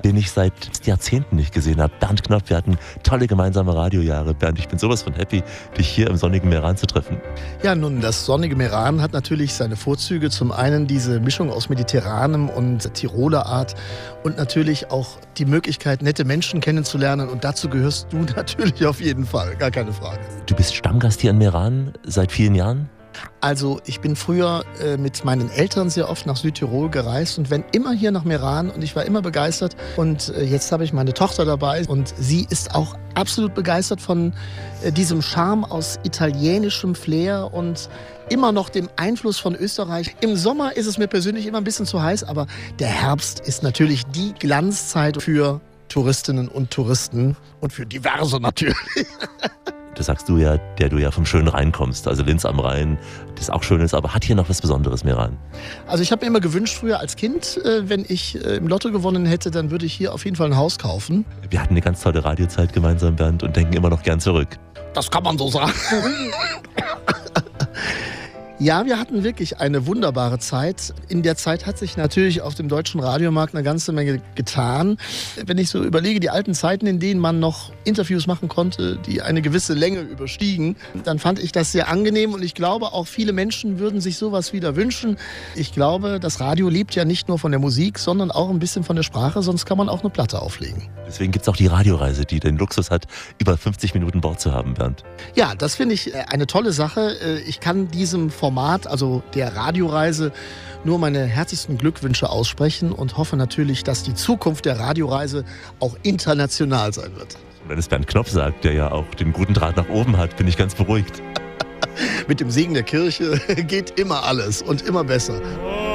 den ich seit Jahrzehnten nicht gesehen habe. Bernd Knopf, wir hatten tolle gemeinsame Radiojahre. Bernd, ich bin sowas von happy, dich hier im sonnigen Meran zu treffen. Ja, nun, das sonnige Meran hat natürlich seine Vorzüge. Zum einen diese Mischung aus mediterranem und Tiroler Art und natürlich auch die Möglichkeit, nette Menschen kennenzulernen. Und dazu gehörst du natürlich auf jeden Fall, gar keine Frage. Du bist Stammgast hier in Meran seit vielen Jahren? Also ich bin früher mit meinen Eltern sehr oft nach Südtirol gereist und wenn immer hier nach Meran und ich war immer begeistert. Und jetzt habe ich meine Tochter dabei und sie ist auch absolut begeistert von diesem Charme aus italienischem Flair und immer noch dem Einfluss von Österreich. Im Sommer ist es mir persönlich immer ein bisschen zu heiß, aber der Herbst ist natürlich die Glanzzeit für Touristinnen und Touristen und für Diverse natürlich. Das sagst du ja, der du ja vom schönen Rhein kommst, also Linz am Rhein, das auch schön ist, aber hat hier noch was Besonderes, Meran? Also ich habe mir immer gewünscht, früher als Kind, wenn ich im Lotto gewonnen hätte, dann würde ich hier auf jeden Fall ein Haus kaufen. Wir hatten eine ganz tolle Radiozeit gemeinsam, Bernd, und denken immer noch gern zurück. Das kann man so sagen. Ja, wir hatten wirklich eine wunderbare Zeit. In der Zeit hat sich natürlich auf dem deutschen Radiomarkt eine ganze Menge getan. Wenn ich so überlege, die alten Zeiten, in denen man noch Interviews machen konnte, die eine gewisse Länge überstiegen, dann fand ich das sehr angenehm und ich glaube, auch viele Menschen würden sich sowas wieder wünschen. Ich glaube, das Radio lebt ja nicht nur von der Musik, sondern auch ein bisschen von der Sprache, sonst kann man auch eine Platte auflegen. Deswegen gibt es auch die Radioreise, die den Luxus hat, über 50 Minuten Bord zu haben, Bernd. Ja, das finde ich eine tolle Sache. Ich kann diesem Format, also der Radioreise, nur meine herzlichsten Glückwünsche aussprechen und hoffe natürlich, dass die Zukunft der Radioreise auch international sein wird. Und wenn es Bernd Knopf sagt, der ja auch den guten Draht nach oben hat, bin ich ganz beruhigt. Mit dem Segen der Kirche geht immer alles und immer besser.